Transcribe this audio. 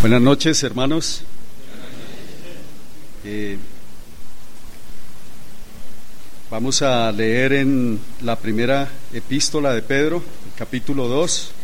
Buenas noches, hermanos. Vamos a leer en la primera epístola de Pedro, el capítulo 2.